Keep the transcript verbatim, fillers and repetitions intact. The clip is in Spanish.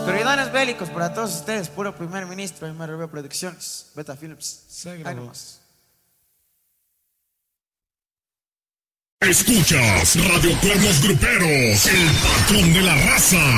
Corridones bélicos para todos ustedes, puro primer ministro, M R B Producciones, Beta Films. Ahí nomás. Escuchas Radio Cuernos Gruperos, el patrón de la raza.